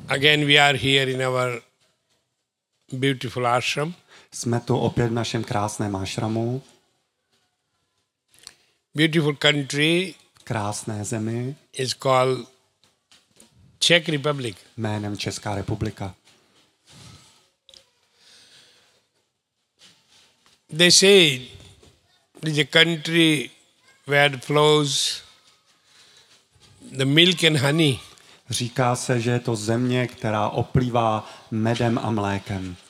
Again we are here in our beautiful ashram. Jsme tu opět v našem krásném ashramu, Beautiful country krásné zemi, is called Czech Republic. jménem Česká republika. They say it is a country where flows the milk and honey. Říká se, že je to země, která oplývá medem a mlékem.